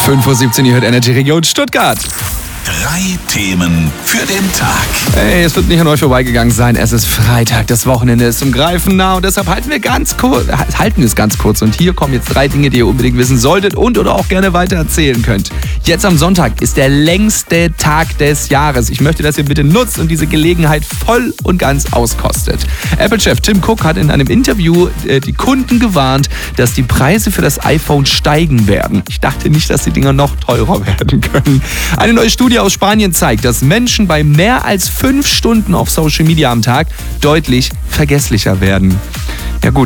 5:17 Uhr, ihr hört Energy Region Stuttgart. 3 Themen für den Tag. Hey, es wird nicht an euch vorbeigegangen sein. Es ist Freitag, das Wochenende ist zum Greifen nah und deshalb halten wir es ganz kurz. Und hier kommen jetzt 3 Dinge, die ihr unbedingt wissen solltet und oder auch gerne weiter erzählen könnt. Jetzt am Sonntag ist der längste Tag des Jahres. Ich möchte, dass ihr bitte nutzt und diese Gelegenheit voll und ganz auskostet. Apple-Chef Tim Cook hat in einem Interview die Kunden gewarnt, dass die Preise für das iPhone steigen werden. Ich dachte nicht, dass die Dinger noch teurer werden können. Eine neue Studie aus Spanien zeigt, dass Menschen bei mehr als 5 Stunden auf Social Media am Tag deutlich vergesslicher werden. Ja gut,